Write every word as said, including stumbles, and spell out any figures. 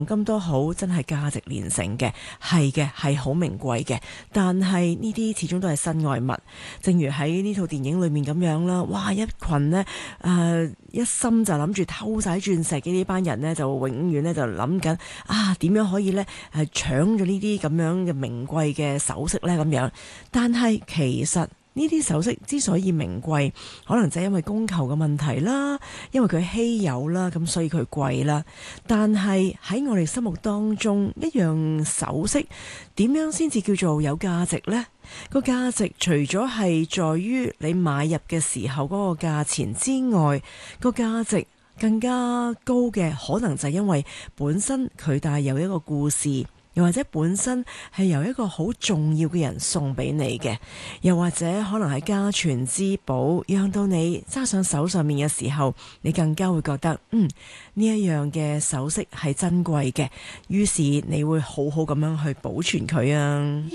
金都好，真係價值連城嘅，係嘅，係好名貴嘅。但係呢啲始終都係身外物，正如喺呢套電影裏面咁樣啦。哇！一群呢，誒、呃，一心就諗住偷晒鑽石嘅呢班人呢，就永遠呢就諗緊啊，點樣可以呢誒搶咗呢啲咁樣嘅名貴嘅首飾呢？咁樣。但係其實呢啲首飾之所以名貴，可能就係因為供求嘅問題啦，因為佢稀有啦，咁所以佢貴啦。但係喺我哋心目當中，一樣首飾點樣先至叫做有價值呢？個價值除咗係在於你買入嘅時候嗰個價錢之外，個價值更加高嘅可能就係因為本身佢帶有一個故事。又或者本身係由一個好重要嘅人送俾你嘅，又或者可能係家傳之寶，讓到你揸上手上面嘅時候，你更加會覺得嗯呢一樣嘅首飾係珍貴嘅，於是你會好好咁樣去保存佢啊。